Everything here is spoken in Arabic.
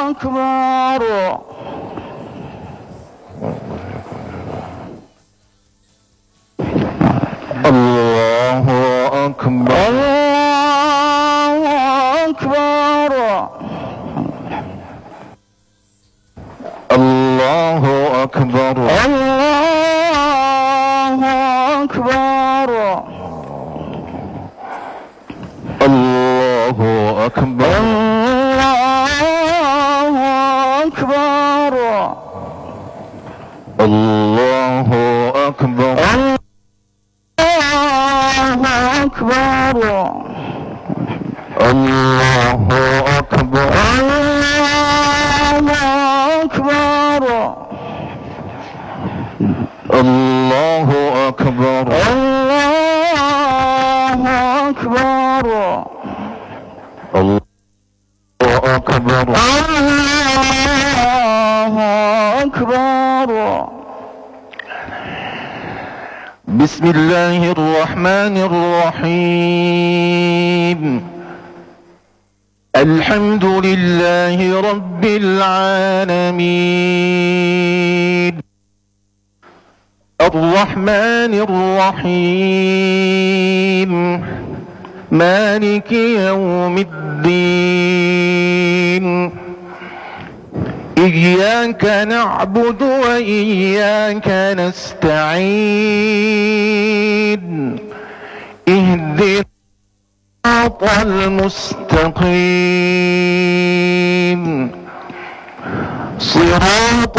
أكبر الله أكبر الله أكبر الله أكبر الله أكبر الله أكبر الله أكبر الله أكبر الله الله أكبر أكبر الله أكبر الله أكبر الله أكبر بسم الله الرحمن الرحيم الحمد لله رب العالمين الرحمن الرحيم مالك يوم الدين إياك نعبد وإياك نستعين اهدنا الصراط المستقيم صراط